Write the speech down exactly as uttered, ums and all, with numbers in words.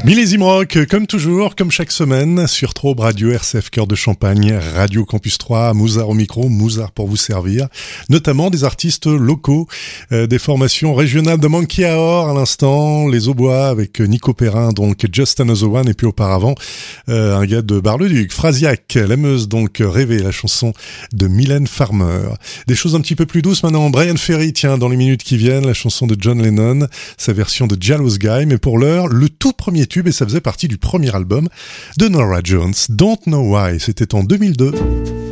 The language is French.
Millésime Rock, comme toujours, comme chaque semaine, sur Trobe Radio, R C F Cœur de Champagne, Radio Campus trois, Mouzard au micro, Mouzard pour vous servir, notamment des artistes locaux, euh, des formations régionales de Monkey Hour à l'instant, les Aubois avec Nico Perrin, donc Just Another One, et puis auparavant, euh, un gars de Bar-le-Duc, Phrasiac, la Meuse, donc Rêver, la chanson de Mylène Farmer. Des choses un petit peu plus douces maintenant, Brian Ferry, tiens, dans les minutes qui viennent, la chanson de John Lennon, sa version de Jealous Guy, mais pour l'heure, le tout premier tube, et ça faisait partie du premier album de Norah Jones, Don't Know Why, c'était en deux mille deux.